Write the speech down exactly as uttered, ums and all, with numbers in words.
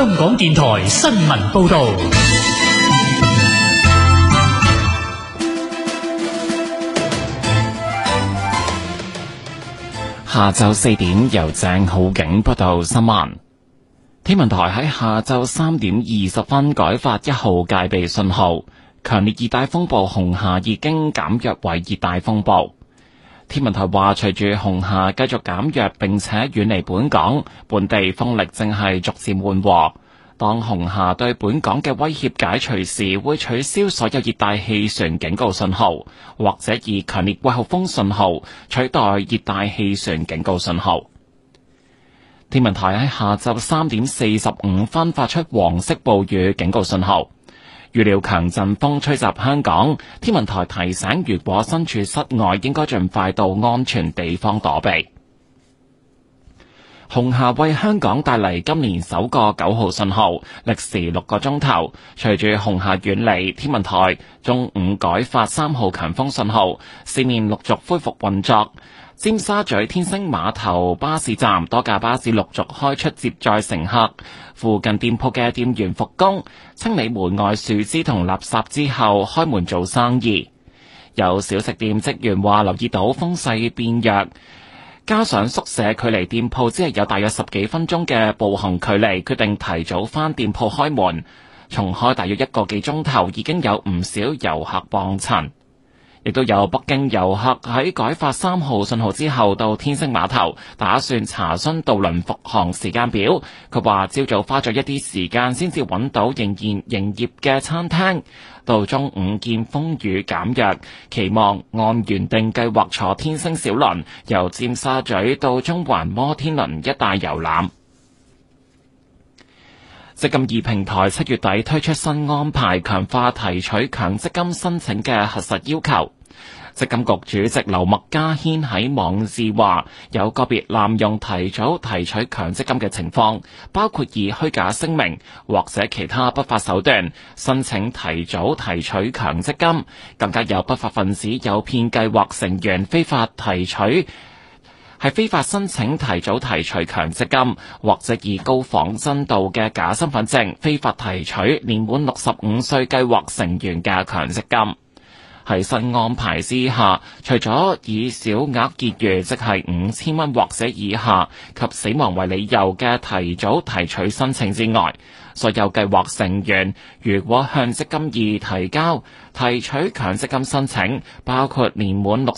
香港電台新聞報道。 下晝四點，由鄭浩景報道新聞。天文台喺下晝三點二十分改發一號戒備信號，強烈熱帶風暴紅霞已經減弱為熱帶風暴。天文台話，隨住紅霞繼續減弱並且遠離本港，本地風力正係逐漸緩和。當紅霞對本港嘅威脅解除時，會取消所有熱帶氣旋警告信號，或者以強烈季候風信號取代熱帶氣旋警告信號。天文台喺下晝三點四十五分發出黃色暴雨警告信號，預料強陣風吹襲香港。天文台提醒，如果身處室外，應該盡快到安全地方躲避。紅霞為香港帶嚟今年首個九號信號，歷時六個鐘頭。隨住紅霞遠離，天文台中午改發三號強風信號，市面陸續恢復運作。尖沙咀天星碼頭巴士站多架巴士陸續開出接載乘客，附近店鋪嘅店員復工，清理門外樹枝同垃圾之後開門做生意。有小食店職員話留意到風勢變弱，加上宿舍距離店鋪只係有大約十幾分鐘嘅步行距離，決定提早返店鋪開門。重開大約一個幾鐘頭，已經有唔少遊客幫襯。亦都有北京遊客喺改發三號信號之後到天星碼頭，打算查詢渡輪復航時間表。佢話朝早花咗一啲時間先至揾到仍然營業嘅餐廳，到中午見風雨減弱，期望按原定計劃坐天星小輪由尖沙咀到中環摩天輪一帶遊覽。積金易平台七月底推出新安排，強化提取強積金申請嘅核實要求。積金局主席劉麥嘉軒喺網誌話，有個別濫用提早提取強積金嘅情況，包括以虛假聲明或者其他不法手段申請提早提取強積金，更加有不法分子誘騙計劃成員非法提取係非法申請提早提取強積金，或者以高仿真度嘅假身份證非法提取年滿六十五歲計劃成員嘅強積金。喺新安排之下，除咗以小額結餘，即係五千蚊或者以下及死亡為理由嘅提早提取申請之外，所有計劃成員如果向積金易提交提取強積金申請，包括年滿六